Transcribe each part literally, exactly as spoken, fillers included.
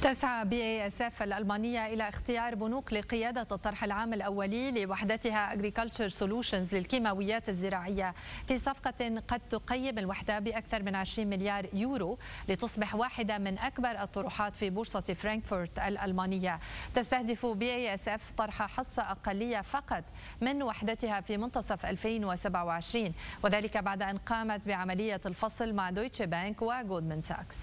تسعى بي اي اس اف الألمانية إلى اختيار بنوك لقيادة الطرح العام الأولي لوحدتها Agriculture Solutions للكيماويات الزراعية في صفقة قد تقيم الوحدة بأكثر من عشرين مليار يورو لتصبح واحدة من أكبر الطروحات في بورصة فرانكفورت الألمانية. تستهدف بي اي اس اف طرح حصة أقلية فقط من وحدتها في منتصف ألفين وسبعة وعشرين، وذلك بعد أن قامت بعملية الفصل مع دويتشه بانك وجولدمان ساكس.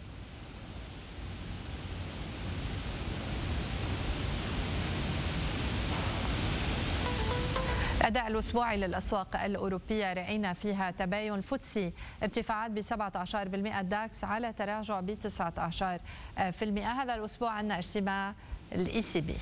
الأداء الأسبوعي للأسواق الأوروبية رأينا فيها تباين فوتسي ارتفاعات ب سبعة عشر بالمئة، داكس على تراجع ب تسعة عشر بالمئة. هذا الأسبوع عندنا اجتماع الإي سي بي.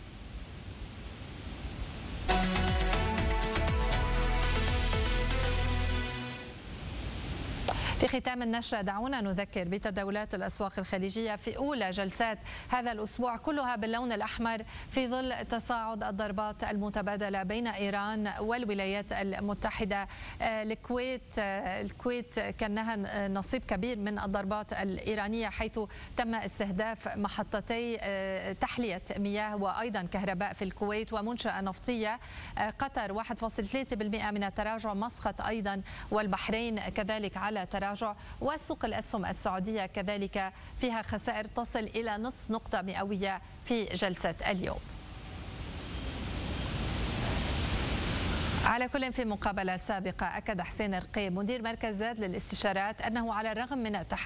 في ختام النشرة دعونا نذكر بتداولات الأسواق الخليجية في أولى جلسات هذا الأسبوع كلها باللون الأحمر في ظل تصاعد الضربات المتبادلة بين إيران والولايات المتحدة. الكويت الكويت كان لها نصيب كبير من الضربات الإيرانية، حيث تم استهداف محطتي تحلية مياه وأيضا كهرباء في الكويت ومنشأة نفطية. قطر واحد فاصلة ثلاثة بالمئة من التراجع، مسقط أيضا والبحرين كذلك على تراجع، وسوق الأسهم السعودية كذلك فيها خسائر تصل إلى نصف نقطة مئوية في جلسة اليوم. على كل، في مقابلة سابقة أكد حسين رقيب مدير مركز زاد للاستشارات أنه على الرغم من التحدي